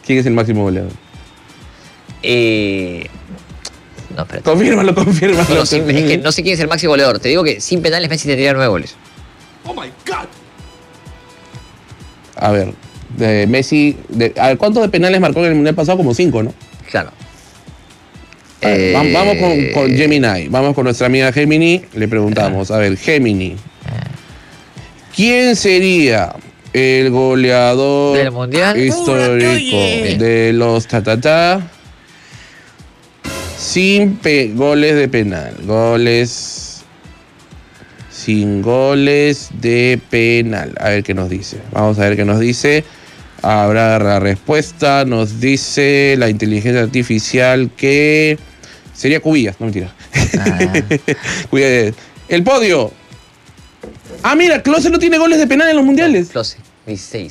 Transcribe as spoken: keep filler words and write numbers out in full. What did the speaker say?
¿Quién es el máximo goleador? Eh... No, espérate. Confírmalo, confírmalo. No, sí, es que no sé quién es el máximo goleador. Te digo que sin penales Messi tendría nueve goles. Oh my God. A ver, de Messi... De, a ver, ¿cuántos de penales marcó en el Mundial pasado? Como cinco, ¿no? Claro. A ver, Eh, vam- Vamos con, con Gemini. Vamos con nuestra amiga Gemini. Le preguntamos. A ver, Gemini. ¿Quién sería el goleador ¿Del Mundial? histórico de los tatatá sin pe- goles de penal? Goles sin goles de penal. A ver qué nos dice. Vamos a ver qué nos dice. Habrá la respuesta. Nos dice la inteligencia artificial que sería Cubillas. No, mentira. Ah. Cubillas. El podio. Ah, mira, Klose no tiene goles de penal en los mundiales. Klose, dieciséis.